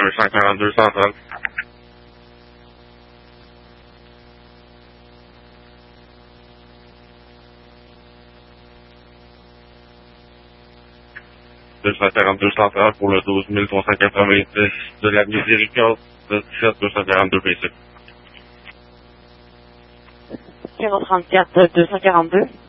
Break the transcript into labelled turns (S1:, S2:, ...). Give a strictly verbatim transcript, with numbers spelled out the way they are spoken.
S1: deux cent quarante-deux central. deux cent quarante-deux central pour le douze mille trois cent quatre-vingt-dix de la Miséricorde, dix-sept deux cent quarante-deux P C.
S2: zéro trente-quatre deux cent quarante-deux.